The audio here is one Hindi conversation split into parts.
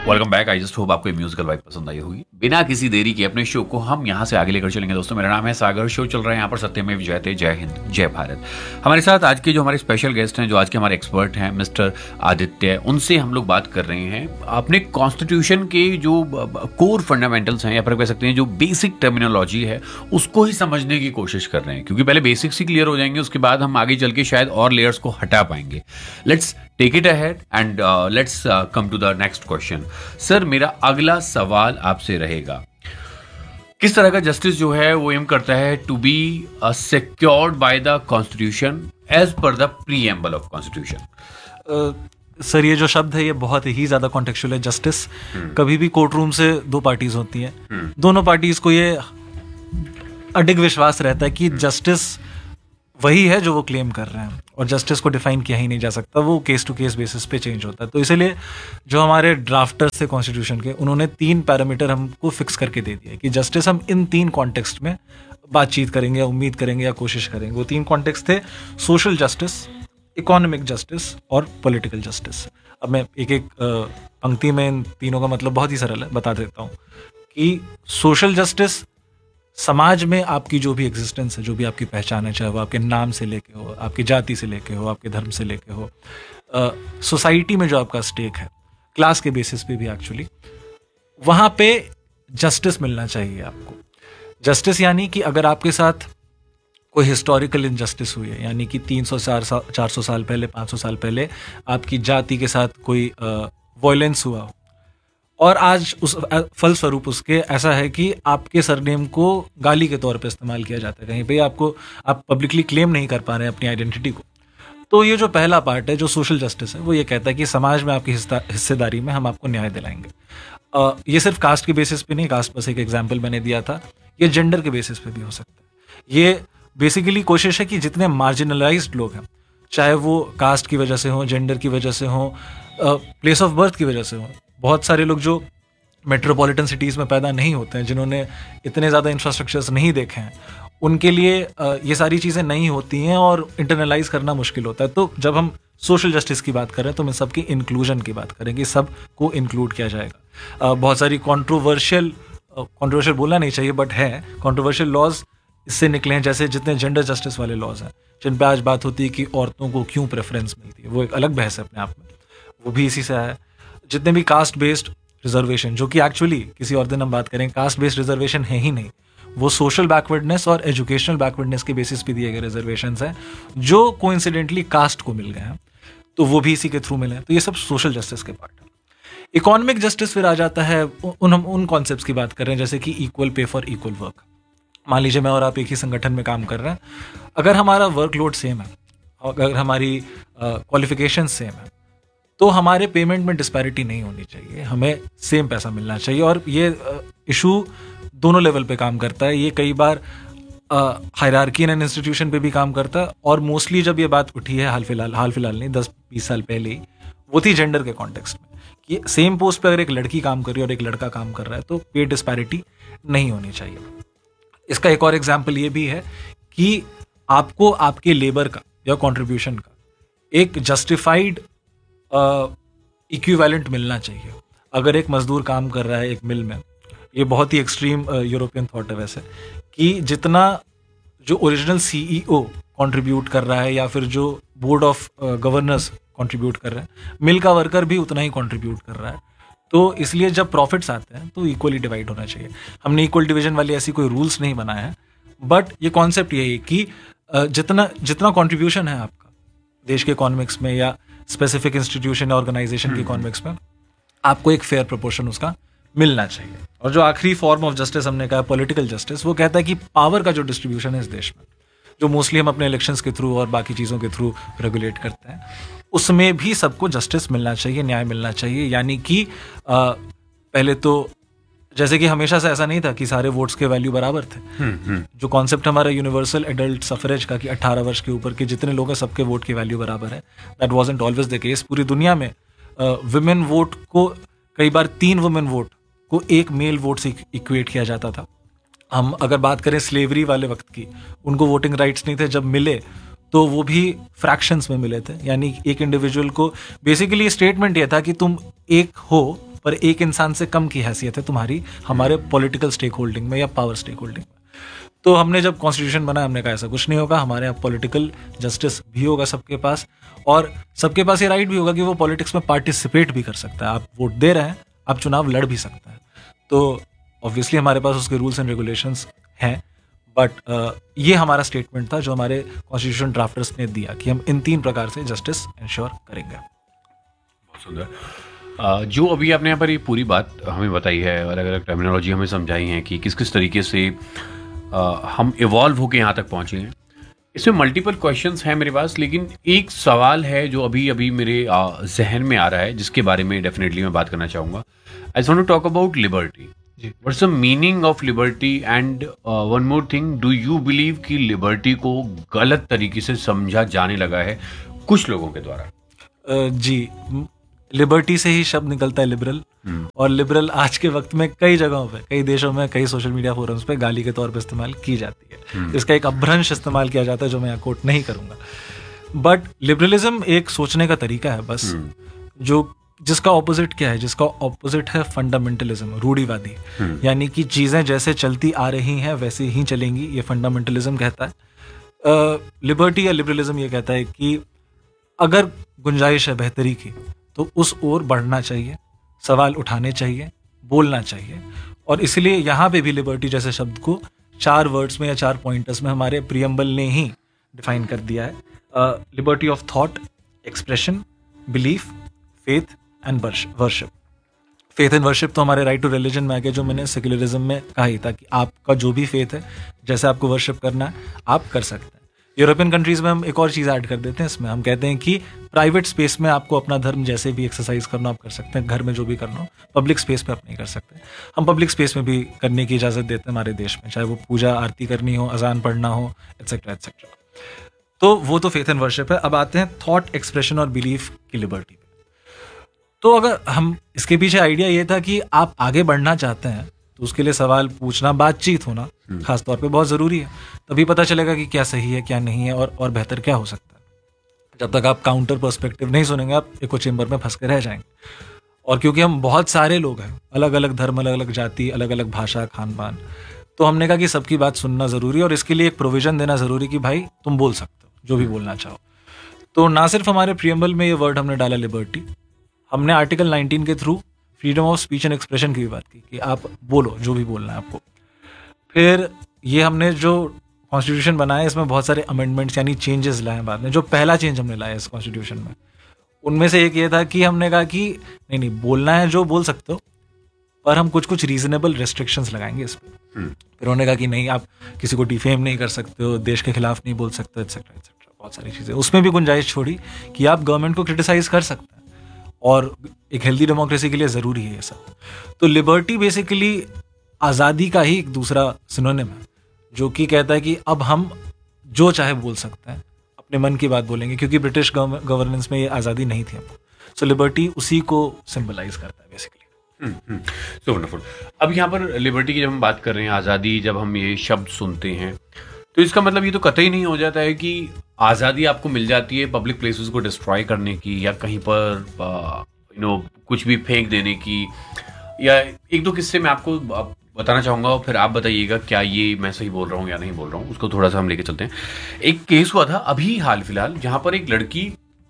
Welcome back. I just hope आपको ये म्यूजिकल वाइब पसंद आई होगी। बिना किसी देरी के अपने शो को हम यहाँ से आगे लेकर चलेंगे। दोस्तों, मेरा नाम है सागर। शो चल रहा है यहाँ पर सत्यमेव जयते। जय हिंद, जय भारत। हमारे साथ आज के जो हमारे स्पेशल गेस्ट हैं, जो आज के हमारे एक्सपर्ट हैं, मिस्टर आदित्य, उनसे हम लोग बात कर रहे हैं अपने कॉन्स्टिट्यूशन के जो कोर फंडामेंटल्स हैं, या फिर कह सकते हैं जो बेसिक टर्मिनोलॉजी है, उसको ही समझने की कोशिश कर रहे हैं। क्योंकि पहले बेसिक्स ही क्लियर हो जाएंगे, उसके बाद हम आगे चल के शायद और लेयर्स को हटा पाएंगे। Let's take it ahead and let's come to the next question. Sir, मेरा अगला सवाल आपसे रहेगा, किस तरह का जस्टिस जो है वो एम करता है to be secured by the constitution as per the preamble of constitution? Sir, ये जो शब्द है ये बहुत ही ज्यादा कॉन्टेक्चुअल है। जस्टिस कभी भी कोर्ट रूम से दो पार्टीज होती हैं, दोनों पार्टीज को ये अडिग विश्वास रहता है कि जस्टिस वही है जो वो क्लेम कर रहे हैं, और जस्टिस को डिफाइन किया ही नहीं जा सकता, वो केस टू केस बेसिस पे चेंज होता है। तो इसीलिए जो हमारे ड्राफ्टर्स थे कॉन्स्टिट्यूशन के, उन्होंने 3 पैरामीटर हमको फिक्स करके दे दिया कि जस्टिस हम इन 3 कॉन्टेक्स्ट में बातचीत करेंगे, या उम्मीद करेंगे, या कोशिश करेंगे। वो 3 कॉन्टेक्स्ट थे: सोशल जस्टिस, इकोनॉमिक जस्टिस और पॉलिटिकल जस्टिस। अब मैं एक एक पंक्ति में इन तीनों का मतलब बहुत ही सरल है, बता देता हूँ कि सोशल जस्टिस समाज में आपकी जो भी एग्जिस्टेंस है, जो भी आपकी पहचान है, चाहे वो आपके नाम से लेके हो, आपकी जाति से लेके हो, आपके धर्म से लेके हो, सोसाइटी में जो आपका स्टेक है, क्लास के बेसिस पे भी एक्चुअली वहाँ पे जस्टिस मिलना चाहिए आपको। जस्टिस यानी कि अगर आपके साथ कोई हिस्टोरिकल इनजस्टिस हुई है, यानी कि 300-400 साल पहले, 500 साल पहले आपकी जाति के साथ कोई वायलेंस हुआ हो, और आज उस फलस्वरूप उसके ऐसा है कि आपके सरनेम को गाली के तौर पे इस्तेमाल किया जाता है, कहीं पे आप पब्लिकली क्लेम नहीं कर पा रहे हैं अपनी आइडेंटिटी को, तो ये जो पहला पार्ट है, जो सोशल जस्टिस है, वो ये कहता है कि समाज में आपकी हिस्सेदारी में हम आपको न्याय दिलाएंगे। ये सिर्फ कास्ट के बेसिस पे नहीं, कास्ट बस एक एग्जाम्पल मैंने दिया था, ये जेंडर के बेसिस पे भी हो सकता है। ये बेसिकली कोशिश है कि जितने मार्जिनलाइज्ड लोग हैं, चाहे वो कास्ट की वजह से हो, जेंडर की वजह से हो, प्लेस ऑफ बर्थ की वजह से हो, बहुत सारे लोग जो मेट्रोपॉलिटन सिटीज़ में पैदा नहीं होते हैं, जिन्होंने इतने ज़्यादा इंफ्रास्ट्रक्चर्स नहीं देखे हैं, उनके लिए ये सारी चीज़ें नहीं होती हैं और इंटरनलाइज करना मुश्किल होता है। तो जब हम सोशल जस्टिस की बात करें तो हम सबकी इंक्लूजन की बात करेंगे, सब को इंक्लूड किया जाएगा। बहुत सारी कंट्रोवर्शियल बोलना नहीं चाहिए, बट है कंट्रोवर्शियल लॉज इससे निकले हैं, जैसे जितने जेंडर जस्टिस वाले लॉज हैं, जिन पर आज बात होती है कि औरतों को क्यों प्रेफरेंस मिलती है, वो एक अलग बहस है अपने आप में, वो भी इसी से है। जितने भी कास्ट बेस्ड रिजर्वेशन, जो कि एक्चुअली किसी और दिन हम बात करें, कास्ट बेस्ड रिजर्वेशन है ही नहीं, वो सोशल बैकवर्डनेस और एजुकेशनल बैकवर्डनेस के बेसिस पे दिए गए रिजर्वेशंस हैं, जो कोइंसिडेंटली कास्ट को मिल गए हैं, तो वो भी इसी के थ्रू मिले हैं। तो ये सब सोशल जस्टिस के पार्ट है। इकोनॉमिक जस्टिस फिर आ जाता है, उन कॉन्सेप्ट्स की बात कर रहे हैं, जैसे कि equal pay for equal work. मान लीजिए मैं और आप एक ही संगठन में काम कर रहे हैं, अगर हमारा वर्कलोड सेम है, अगर हमारी क्वालिफिकेशन सेम है, तो हमारे पेमेंट में डिस्पैरिटी नहीं होनी चाहिए, हमें सेम पैसा मिलना चाहिए। और ये इशू दोनों लेवल पे काम करता है। ये कई बार हायरार्की इन एन इंस्टीट्यूशन पे भी काम करता है, और मोस्टली जब ये बात उठी है हाल फिलहाल नहीं, 10-20 साल पहले ही, वो थी जेंडर के कॉन्टेक्स्ट में, कि सेम पोस्ट पे अगर एक लड़की काम कर रही है और एक लड़का काम कर रहा है, तो पे डिस्पैरिटी नहीं होनी चाहिए। इसका एक और एग्जाम्पल ये भी है कि आपको आपके लेबर का या कॉन्ट्रीब्यूशन का एक जस्टिफाइड इक्विवेलेंट मिलना चाहिए। अगर एक मजदूर काम कर रहा है एक मिल में, ये बहुत ही एक्सट्रीम यूरोपियन थॉट है वैसे, कि जितना जो ओरिजिनल सीईओ कंट्रीब्यूट कर रहा है, या फिर जो बोर्ड ऑफ गवर्नर्स कंट्रीब्यूट कर रहे हैं, मिल का वर्कर भी उतना ही कंट्रीब्यूट कर रहा है। तो इसलिए जब प्रॉफिट्स आते हैं तो इक्वली डिवाइड होना चाहिए। हमने इक्वल डिवीजन वाली ऐसी कोई रूल्स नहीं बनाए हैं, बट ये कॉन्सेप्ट यही है कि जितना कंट्रीब्यूशन है आपका देश के इकोनॉमिक्स में, या स्पेसिफिक इंस्टीट्यूशन या ऑर्गेनाइजेशन के इकोनॉमिक्स में, आपको एक फेयर प्रोपोर्शन उसका मिलना चाहिए। और जो आखिरी फॉर्म ऑफ जस्टिस हमने कहा, पॉलिटिकल जस्टिस, वो कहता है कि पावर का जो डिस्ट्रीब्यूशन है इस देश में, जो मोस्टली हम अपने इलेक्शंस के थ्रू और बाकी चीज़ों के थ्रू रेगुलेट करते हैं, उसमें भी सबको जस्टिस मिलना चाहिए, न्याय मिलना चाहिए। यानी कि पहले तो जैसे कि हमेशा से ऐसा नहीं था कि सारे वोट्स के वैल्यू बराबर थे। जो कॉन्सेप्ट हमारा यूनिवर्सल एडल्ट सफरेज का, कि 18 वर्ष के ऊपर के जितने लोग हैं सबके वोट की वैल्यू बराबर है, that wasn't always the case. पूरी दुनिया में वुमेन वोट को कई बार 3 वुमेन वोट को एक मेल वोट से इक्वेट किया जाता था। हम अगर बात करें स्लेवरी वाले वक्त की, उनको वोटिंग राइट्स नहीं थे, जब मिले तो वो भी फ्रैक्शंस में मिले थे। यानी एक इंडिविजुअल को बेसिकली स्टेटमेंट ये था कि तुम एक हो पर एक इंसान से कम की हैसियत है तुम्हारी हमारे पॉलिटिकल स्टेक होल्डिंग में या पावर स्टेक होल्डिंग में। तो हमने जब कॉन्स्टिट्यूशन बनाया हमने कहा ऐसा कुछ नहीं होगा, हमारे यहाँ पॉलिटिकल जस्टिस भी होगा सबके पास, और सबके पास ये राइट भी होगा कि वो पॉलिटिक्स में पार्टिसिपेट भी कर सकता है। आप वोट दे रहे हैं, आप चुनाव लड़ भी सकते हैं। तो ऑब्वियसली हमारे पास उसके रूल्स एंड रेगुलेशंस हैं, बट ये हमारा स्टेटमेंट था जो हमारे कॉन्स्टिट्यूशन ड्राफ्टर्स ने दिया कि हम इन 3 प्रकार से जस्टिस इंश्योर करेंगे। बहुत सुंदर। जो अभी आपने यहाँ पर ये पूरी बात हमें बताई है, अलग अलग टर्मिनोलॉजी हमें समझाई है कि किस किस तरीके से हम इवॉल्व होके यहाँ तक पहुँचे हैं, इसमें मल्टीपल क्वेश्चंस हैं मेरे पास, लेकिन एक सवाल है जो अभी अभी मेरे जहन में आ रहा है, जिसके बारे में डेफिनेटली मैं बात करना चाहूँगा। I want to talk about liberty. What's the meaning of liberty, and one more thing, do you believe कि लिबर्टी को गलत तरीके से समझा जाने लगा है कुछ लोगों के द्वारा? जी, लिबर्टी से ही शब्द निकलता है लिबरल, और लिबरल आज के वक्त में कई जगहों पे, कई देशों में, कई सोशल मीडिया फोरम्स पे गाली के तौर पे इस्तेमाल की जाती है। इसका एक अपभ्रंश इस्तेमाल किया जाता है जो मैं यहाँ कोट नहीं करूंगा। बट लिबरलिज्म एक सोचने का तरीका है बस, जो जिसका ऑपोजिट क्या है, जिसका ऑपोजिट है फंडामेंटलिज्म, रूढ़िवादी। यानी कि चीजें जैसे चलती आ रही हैं वैसे ही चलेंगी, ये फंडामेंटलिज्म कहता है। लिबर्टी या लिबरलिज्म ये कहता है कि अगर गुंजाइश है बेहतरी की तो उस ओर बढ़ना चाहिए, सवाल उठाने चाहिए, बोलना चाहिए। और इसलिए यहाँ पे भी लिबर्टी जैसे शब्द को 4 वर्ड्स में या 4 पॉइंटर्स में हमारे प्रियम्बल ने ही डिफाइन कर दिया है। Liberty of thought, expression, belief, faith and worship. Faith and worship तो हमारे राइट टू रिलीजन में आ गया, जो मैंने सेक्युलरिज्म में कहा ही था कि आपका जो भी फेथ है, जैसे आपको वर्शिप करना है आप कर सकते हैं। यूरोपियन कंट्रीज में हम एक और चीज़ ऐड कर देते हैं इसमें, हम कहते हैं कि प्राइवेट स्पेस में आपको अपना धर्म जैसे भी एक्सरसाइज करना आप कर सकते हैं, घर में जो भी करना हो, पब्लिक स्पेस पे आप नहीं कर सकते। हम पब्लिक स्पेस में भी करने की इजाज़त देते हैं हमारे देश में, चाहे वो पूजा आरती करनी हो, अजान पढ़ना हो, एट्सेट्रा एट्सेट्रा। तो वो तो फेथ एंड वर्शिप है। अब आते हैं थॉट, एक्सप्रेशन और बिलीफ की लिबर्टी पे। तो अगर हम इसके पीछे आइडिया ये था कि आप आगे बढ़ना चाहते हैं तो उसके लिए सवाल पूछना, बातचीत होना खासतौर पे बहुत ज़रूरी है। तभी पता चलेगा कि क्या सही है, क्या नहीं है, और बेहतर क्या हो सकता है। जब तक आप काउंटर पर्सपेक्टिव नहीं सुनेंगे, आप इको चेम्बर में फंस के रह जाएंगे। और क्योंकि हम बहुत सारे लोग हैं, अलग अलग धर्म, अलग अलग जाति, अलग अलग भाषा, खान पान, तो हमने कहा कि सबकी बात सुनना ज़रूरी है और इसके लिए एक प्रोविज़न देना ज़रूरी कि भाई तुम बोल सकते हो जो भी बोलना चाहो। तो ना सिर्फ हमारे प्रियम्बल में ये वर्ड हमने डाला लिबर्टी, हमने आर्टिकल 19 के through freedom of speech and expression की भी बात की कि आप बोलो जो भी बोलना है आपको। फिर ये हमने जो कॉन्स्टिट्यूशन बनाया इसमें बहुत सारे अमेंडमेंट्स यानी चेंजेस लाए बाद में। जो पहला चेंज हमने लाया इस कॉन्स्टिट्यूशन में, उनमें से एक ये था कि हमने कहा कि नहीं बोलना है जो बोल सकते हो, पर हम कुछ कुछ रीजनेबल रेस्ट्रिक्शंस लगाएंगे इस पर। फिर उन्होंने कहा कि नहीं, आप किसी को डिफेम नहीं कर सकते हो, देश के खिलाफ नहीं बोल सकते, एक्सेट्रा एक्सेट्रा, बहुत सारी चीज़ें। उसमें भी गुंजाइश छोड़ी कि आप गवर्नमेंट को क्रिटिसाइज कर सकते हैं, और एक हेल्दी डेमोक्रेसी के लिए ज़रूरी है ये सब। तो लिबर्टी बेसिकली आज़ादी का ही एक दूसरा सिनोनिम है, जो कि कहता है कि अब हम जो चाहे बोल सकते हैं, अपने मन की बात बोलेंगे, क्योंकि ब्रिटिश गवर्नेंस में ये आज़ादी नहीं थी हमको। सो लिबर्टी उसी को सिंबलाइज करता है बेसिकली। So wonderful. अब यहाँ पर लिबर्टी की जब हम बात कर रहे हैं, आज़ादी, जब हम ये शब्द सुनते हैं तो इसका मतलब ये तो कतई नहीं हो जाता है कि आज़ादी आपको मिल जाती है पब्लिक प्लेसेस को डिस्ट्रॉय करने की, या कहीं पर कुछ भी फेंक देने की। या एक दो किस्से मैं आपको बताना चाहूँगा और फिर आप बताइएगा क्या ये मैं सही बोल रहा हूँ या नहीं बोल रहा हूँ, उसको थोड़ा सा हम लेके चलते हैं। एक केस हुआ था अभी हाल फिलहाल, जहाँ पर एक लड़की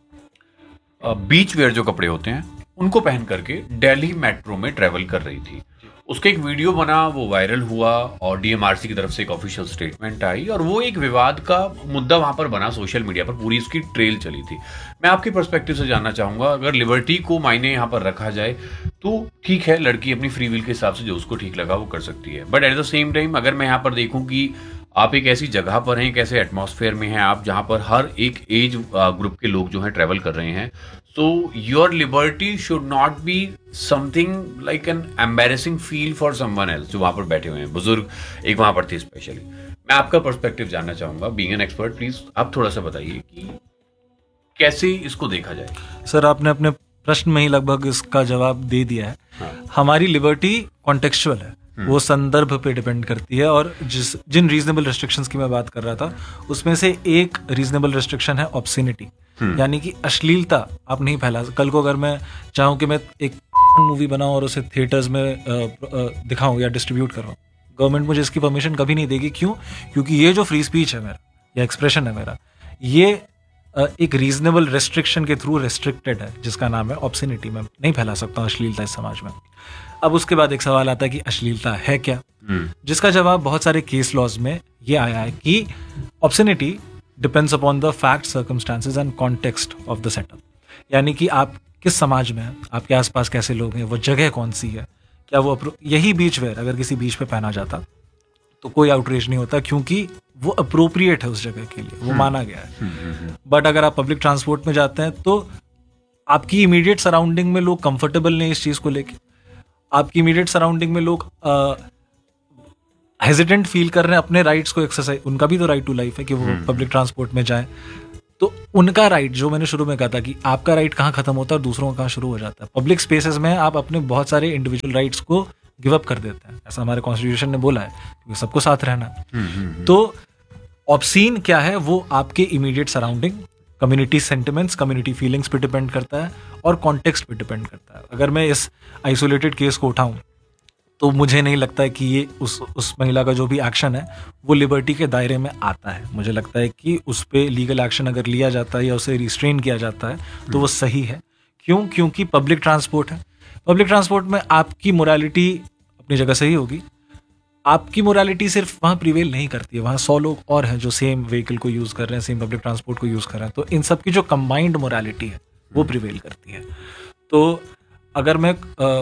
बीच वेयर जो कपड़े होते हैं उनको पहन करके दिल्ली मेट्रो में ट्रेवल कर रही थी। उसका एक वीडियो बना, वो वायरल हुआ और डीएमआरसी की तरफ से एक ऑफिशियल स्टेटमेंट आई और वो एक विवाद का मुद्दा वहां पर बना, सोशल मीडिया पर पूरी इसकी ट्रेल चली थी। मैं आपके पर्सपेक्टिव से जानना चाहूंगा, अगर लिबर्टी को मायने यहाँ पर रखा जाए तो ठीक है, लड़की अपनी फ्री विल के हिसाब से जो उसको ठीक लगा वो कर सकती है, but at the same time अगर मैं यहाँ पर देखूं कि आप एक ऐसी जगह पर हैं, एक ऐसे एटमॉस्फेयर में हैं आप जहां पर हर एक एज ग्रुप के लोग जो हैं ट्रेवल कर रहे हैं, so your liberty should not be something like an embarrassing feel for someone else जो वहां पर बैठे हुए हैं, बुजुर्ग एक वहां पर थे स्पेशली। मैं आपका पर्सपेक्टिव जानना चाहूंगा, बीइंग एन एक्सपर्ट, प्लीज आप थोड़ा सा बताइए कि कैसे इसको देखा जाए। सर, आपने अपने प्रश्न में ही लगभग इसका जवाब दे दिया है। हाँ। हमारी लिबर्टी कॉन्टेक्चुअल है, वो संदर्भ पे डिपेंड करती है, और जिन रीजनेबल रेस्ट्रिक्शंस की मैं बात कर रहा था उसमें से एक रीजनेबल रेस्ट्रिक्शन है ऑब्सिनिटी, यानी कि अश्लीलता आप नहीं फैला। कल को अगर मैं चाहूँ कि मैं एक मूवी बनाऊं और उसे थिएटर्स में दिखाऊं या डिस्ट्रीब्यूट करवाऊं, गवर्नमेंट मुझे इसकी परमिशन कभी नहीं देगी। क्यों? क्योंकि ये जो फ्री स्पीच है मेरा या एक्सप्रेशन है मेरा, ये एक रीजनेबल रेस्ट्रिक्शन के थ्रू रेस्ट्रिक्टेड है, जिसका नाम है ऑब्ससिनिटी। मैं नहीं फैला सकता हूँ अश्लीलता इस समाज में। अब उसके बाद एक सवाल आता है कि अश्लीलता है क्या, जिसका जवाब बहुत सारे केस लॉज में ये आया है कि ऑब्ससिनिटी depends upon the fact, circumstances and context of the setup. यानी कि आप किस समाज में हैं, आपके आसपास कैसे लोग हैं, वो जगह कौन सी है, क्या वो यही बीच वेयर अगर किसी बीच पे पहना जाता तो कोई आउटरीच नहीं होता, क्योंकि वो अप्रोप्रिएट है उस जगह के लिए, वो माना गया है। बट अगर आप पब्लिक ट्रांसपोर्ट में जाते हैं तो आपकी इमीडिएट सराउंडिंग में लोग कंफर्टेबल नहीं इस चीज को लेके, आपकी इमीडिएट सराउंडिंग में लोग हेजिटेंट फील कर रहे हैं अपने राइट्स को एक्सरसाइज। उनका भी तो राइट टू लाइफ है कि वो पब्लिक ट्रांसपोर्ट में जाए, तो उनका राइट, जो मैंने शुरू में कहा था कि आपका राइट कहाँ खत्म होता है और दूसरों का कहाँ शुरू हो जाता है। पब्लिक स्पेसेस में आप अपने बहुत सारे इंडिविजुअल राइट्स को गिव अप कर देते हैं, ऐसा हमारे कॉन्स्टिट्यूशन ने बोला है, क्योंकि सबको साथ रहना है। तो ऑब्सीन क्या है, वो आपके immediate surrounding, community sentiments, community feelings पे डिपेंड करता है और कॉन्टेक्स्ट पे डिपेंड करता है। अगर मैं इस आइसोलेटेड केस को उठाऊं तो मुझे नहीं लगता है कि ये उस महिला का जो भी एक्शन है वो लिबर्टी के दायरे में आता है। मुझे लगता है कि उस पर लीगल एक्शन अगर लिया जाता है या उसे रिस्ट्रेन किया जाता है तो वो सही है। क्यों? क्योंकि पब्लिक ट्रांसपोर्ट है। पब्लिक ट्रांसपोर्ट में आपकी मोरालिटी अपनी जगह सही होगी, आपकी मोरालिटी सिर्फ वहाँ प्रिवेल नहीं करती है, वहाँ 100 लोग और हैं जो सेम व्हीकल को यूज़ कर रहे हैं, सेम पब्लिक ट्रांसपोर्ट को यूज़ कर रहे हैं, तो इन सब की जो कंबाइंड मोरालिटी है वो प्रिवेल करती है। तो अगर मैं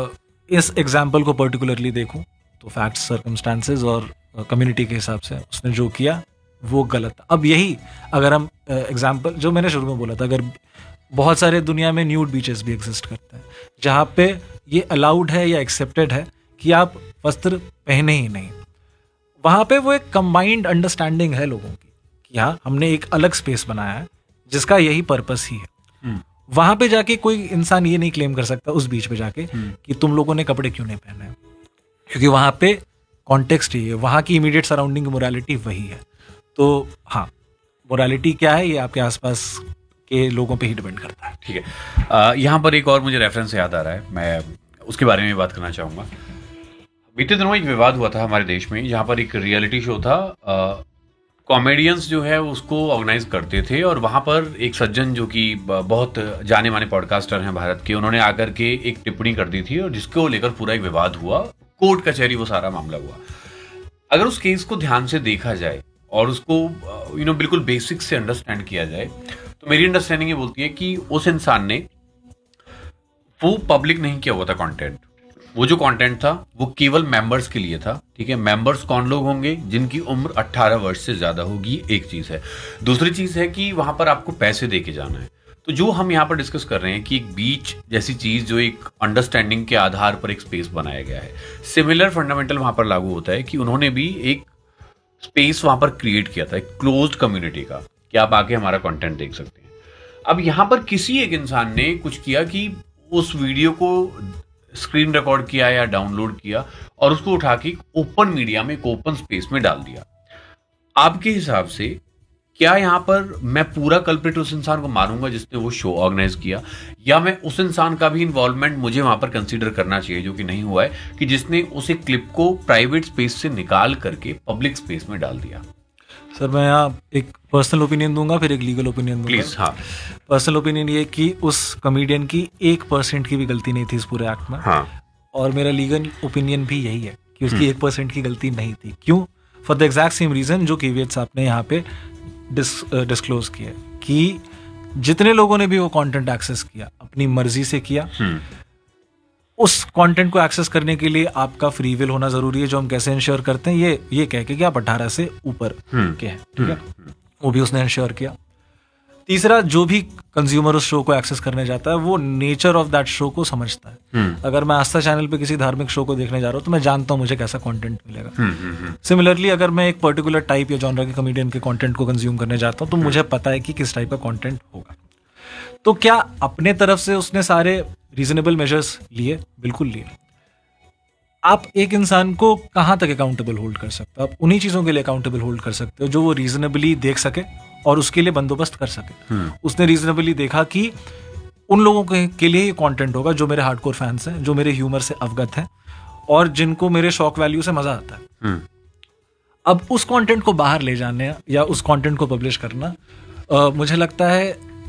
इस एग्जाम्पल को पर्टिकुलरली देखूं तो फैक्ट्स, सर्कमस्टांसेस और कम्युनिटी के हिसाब से उसने जो किया वो गलत था। अब यही अगर हम एग्जाम्पल जो मैंने शुरू में बोला था, अगर बहुत सारे दुनिया में न्यूड बीचेस भी एग्जिस्ट करते हैं जहाँ पे ये अलाउड है या एक्सेप्टेड है कि आप वस्त्र पहने ही नहीं, वहाँ पे वो एक कंबाइंड अंडरस्टैंडिंग है लोगों की कि हाँ हमने एक अलग स्पेस बनाया है जिसका यही पर्पस ही है। वहां पे जाके कोई इंसान ये नहीं क्लेम कर सकता उस बीच पे जाके कि तुम लोगों ने कपड़े क्यों नहीं पहने, क्योंकि वहां पे कॉन्टेक्स्ट ही है, वहां की इमीडिएट सराउंडिंग मोरालिटी वही है। तो हाँ, मोरालिटी क्या है ये आपके आसपास के लोगों पे ही डिपेंड करता है। ठीक है, यहाँ पर एक और मुझे रेफरेंस याद आ रहा है, मैं उसके बारे में बात करना चाहूंगा। बीते दिनों एक विवाद हुआ था हमारे देश में, जहाँ पर एक रियलिटी शो था, कॉमेडियंस जो है उसको ऑर्गेनाइज करते थे, और वहाँ पर एक सज्जन जो कि बहुत जाने माने पॉडकास्टर हैं भारत के, उन्होंने आकर के एक टिप्पणी कर दी थी और जिसको लेकर पूरा एक विवाद हुआ, कोर्ट कचहरी वो सारा मामला हुआ। अगर उस केस को ध्यान से देखा जाए और उसको बिल्कुल बेसिक से अंडरस्टैंड किया जाए तो मेरी अंडरस्टैंडिंग ये बोलती है कि उस इंसान ने वो पब्लिक नहीं किया हुआ था कंटेंट। वो जो कंटेंट था वो केवल मेंबर्स के लिए था। ठीक है, मेंबर्स कौन लोग होंगे? जिनकी उम्र 18 वर्ष से ज्यादा होगी, एक चीज है। दूसरी चीज है कि वहां पर आपको पैसे दे के जाना है। तो जो हम यहाँ पर डिस्कस कर रहे हैं कि एक बीच जैसी चीज जो एक अंडरस्टैंडिंग के आधार पर एक स्पेस बनाया गया है, सिमिलर फंडामेंटल वहां पर लागू होता है कि उन्होंने भी एक स्पेस वहां पर क्रिएट किया था, एक क्लोज्ड कम्युनिटी का, कि आप आके हमारा कंटेंट देख सकते हैं। अब यहाँ पर किसी एक इंसान ने कुछ किया कि उस वीडियो को स्क्रीन रिकॉर्ड किया या डाउनलोड किया और उसको उठा के ओपन मीडिया में, एक ओपन स्पेस में डाल दिया। आपके हिसाब से क्या यहां पर मैं पूरा कल्प्रिट उस इंसान को मारूंगा जिसने वो शो ऑर्गेनाइज किया, या मैं उस इंसान का भी इन्वॉल्वमेंट मुझे वहां पर कंसीडर करना चाहिए, जो कि नहीं हुआ है, कि जिसने उस एक क्लिप को प्राइवेट स्पेस से निकाल करके पब्लिक स्पेस में डाल दिया? सर मैं यहाँ एक पर्सनल ओपिनियन दूंगा, फिर एक लीगल ओपिनियन दूंगा। प्लीज। हाँ, पर्सनल ओपिनियन ये कि उस कॉमेडियन की 1% की भी गलती नहीं थी इस पूरे एक्ट में। हाँ, और मेरा लीगल ओपिनियन भी यही है कि उसकी 1% की गलती नहीं थी। क्यों? For the exact same reason जो केवियट्स आपने यहाँ पे डिस्क्लोज किया कि जितने लोगों ने भी वो कंटेंट एक्सेस किया अपनी मर्जी से किया, उस कंटेंट को एक्सेस करने के लिए आपका फ्री विल होना जरूरी है, जो हम कैसे इंश्योर करते हैं ये कह के कि आप 18 से ऊपर के हैं। ठीक है, वो भी उसने इंश्योर किया। तीसरा, जो भी कंज्यूमर उस शो को एक्सेस करने जाता है वो नेचर ऑफ दैट शो को समझता है। अगर मैं आस्था चैनल पे किसी धार्मिक शो को देखने जा रहा हूँ तो मैं जानता हूँ मुझे कैसा कंटेंट मिलेगा। सिमिलरली अगर मैं एक पर्टिकुलर टाइप या जॉनर के कॉमेडियन के कंटेंट को कंज्यूम करने जाता हूँ तो मुझे पता है कि किस टाइप का कंटेंट होगा। तो क्या अपने तरफ से उसने सारे रीजनेबल मेजर्स लिए? बिल्कुल लिए। आप एक इंसान को कहाँ तक अकाउंटेबल होल्ड कर सकते हो? आप उन्हीं चीजों के लिए अकाउंटेबल होल्ड कर सकते हो जो वो रीजनेबली देख सके और उसके लिए बंदोबस्त कर सके। उसने रीजनेबली देखा कि उन लोगों के लिए ये कंटेंट होगा जो मेरे हार्डकोर फैंस हैं, जो मेरे ह्यूमर से अवगत हैं और जिनको मेरे शॉक वैल्यू से मजा आता है। अब उस कंटेंट को बाहर ले जाने या उस कंटेंट को पब्लिश करना, मुझे लगता है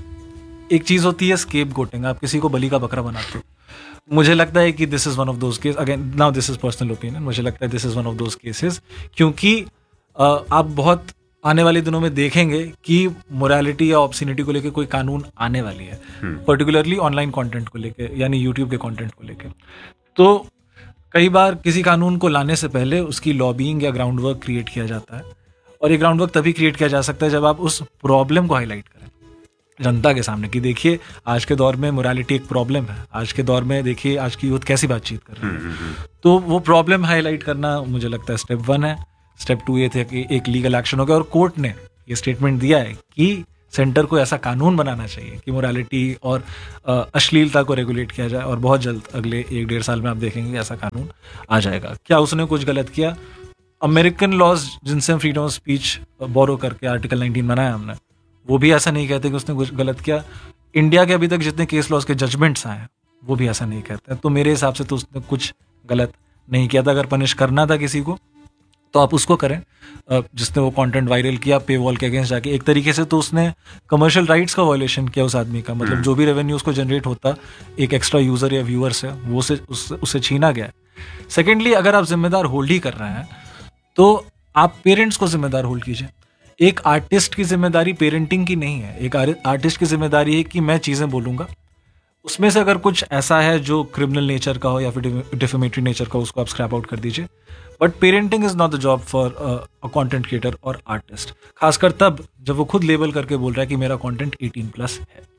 एक चीज होती है स्केपगोटिंग, आप किसी को बलि का बकरा बनाते हो। मुझे लगता है कि this is one of those case, again now this is personal opinion, मुझे लगता है this is one of those cases, क्योंकि आप बहुत आने वाले दिनों में देखेंगे कि मोरालिटी या ऑब्सिनिटी को लेके कोई कानून आने वाली है, पर्टिकुलरली ऑनलाइन कंटेंट को लेके, यानी यूट्यूब के कंटेंट को लेके। तो कई बार किसी कानून को लाने से पहले उसकी लॉबिंग या ग्राउंड वर्क क्रिएट किया जाता है, और ये ग्राउंड वर्क तभी क्रिएट किया जा सकता है जब आप उस प्रॉब्लम को हाईलाइट करें जनता के सामने कि देखिए आज के दौर में मोरालिटी एक प्रॉब्लम है, आज के दौर में देखिए आज की यूथ कैसी बातचीत कर रही है। तो वो प्रॉब्लम हाईलाइट करना मुझे लगता है स्टेप 1 है। स्टेप 2 ये थे कि एक लीगल एक्शन हो गया और कोर्ट ने ये स्टेटमेंट दिया है कि सेंटर को ऐसा कानून बनाना चाहिए कि मोरालिटी और अश्लीलता को रेगुलेट किया जाए, और बहुत जल्द अगले 1-1.5 साल में आप देखेंगे ऐसा कानून आ जाएगा। क्या उसने कुछ गलत किया? अमेरिकन लॉज जिनसे हम फ्रीडम ऑफ स्पीच बोरो करके आर्टिकल 19 बनाया हमने, वो भी ऐसा नहीं कहते कि उसने कुछ गलत किया। इंडिया के अभी तक जितने केस लॉज के जजमेंट्स आए हैं वो भी ऐसा नहीं कहते। तो मेरे हिसाब से तो उसने कुछ गलत नहीं किया था। अगर पनिश करना था किसी को तो आप उसको करें जिसने वो कंटेंट वायरल किया पे वॉल के अगेंस्ट जाके। एक तरीके से तो उसने कमर्शियल राइट्स का वायलेशन किया उस आदमी का, मतलब जो भी रेवेन्यू उसको जनरेट होता एक एक्स्ट्रा यूजर या व्यूअर से, वो उससे छीना गया है। सेकेंडली, अगर आप जिम्मेदार होल्ड ही कर रहे हैं तो आप पेरेंट्स को जिम्मेदार होल्ड कीजिए। एक आर्टिस्ट की जिम्मेदारी पेरेंटिंग की नहीं है, एक आर्टिस्ट की जिम्मेदारी है कि मैं चीज़ें बोलूँगा, उसमें से अगर कुछ ऐसा है जो क्रिमिनल नेचर का हो या फिर डिफेमेटरी नेचर का, उसको आप स्क्रैप आउट कर दीजिए। But parenting is not the job for a content creator और आर्टिस्ट, खासकर तब जब वो खुद लेबल करके बोल रहा है कि मेरा कंटेंट 18+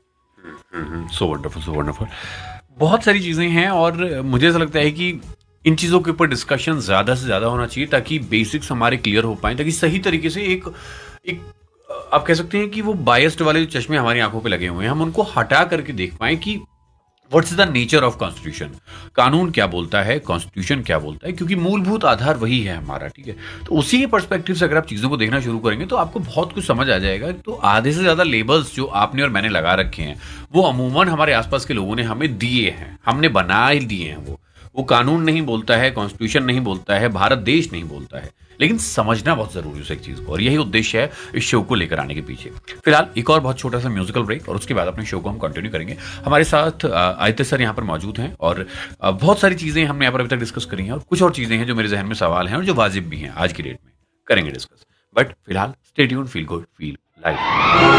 है। So wonderful, so wonderful. बहुत सारी चीज़ें हैं और मुझे ऐसा लगता है कि इन चीज़ों के ऊपर डिस्कशन ज़्यादा से ज़्यादा होना चाहिए ताकि बेसिक्स हमारे क्लियर हो पाएँ, ताकि सही तरीके से एक आप कह सकते हैं कि वो बायस्ड वाले जो चश्मे हमारी आंखों पे लगे हुए हैं हम उनको हटा करके देख पाएं कि what's the nature of constitution, कानून क्या बोलता है, कॉन्स्टिट्यूशन क्या बोलता है, क्योंकि मूलभूत आधार वही है हमारा, ठीक है। तो उसी के पर्सपेक्टिव से अगर आप चीज़ों को देखना शुरू करेंगे तो आपको बहुत कुछ समझ आ जाएगा। तो आधे से ज़्यादा लेबल्स जो आपने और मैंने लगा रखे हैं वो अमूमन हमारे आसपास के लोगों ने हमें दिए हैं, हमने बना ही दिए हैं। वो कानून नहीं बोलता है, कॉन्स्टिट्यूशन नहीं बोलता है, भारत देश नहीं बोलता है, लेकिन समझना बहुत जरूरी है उस एक चीज को, और यही उद्देश्य है इस शो को लेकर आने के पीछे। फिलहाल एक और बहुत छोटा सा म्यूजिकल ब्रेक और उसके बाद अपने शो को हम कंटिन्यू करेंगे। हमारे साथ आदित्य सर यहाँ पर मौजूद हैं और बहुत सारी चीजें हमने यहाँ पर अभी तक डिस्कस करी हैं और कुछ और चीजें हैं जो मेरे जहन में सवाल हैं और जो वाजिब भी हैं आज की डेट में, करेंगे डिस्कस। बट फिलहाल stay tuned, feel good, feel live.